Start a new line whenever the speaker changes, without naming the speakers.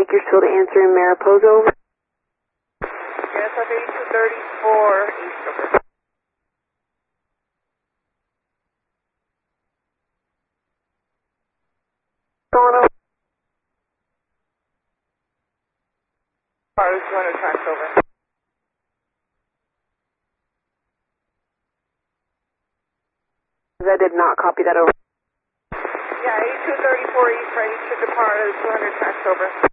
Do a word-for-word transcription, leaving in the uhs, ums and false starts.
Bakersfield answering Mariposa, over.
Yes, I'm eighty-two thirty-four East, over.
Going over.
Car is two hundred tracks, over.
I did not copy that, over.
Yeah, eighty-two thirty-four East, ready to depart, two hundred tracks, over.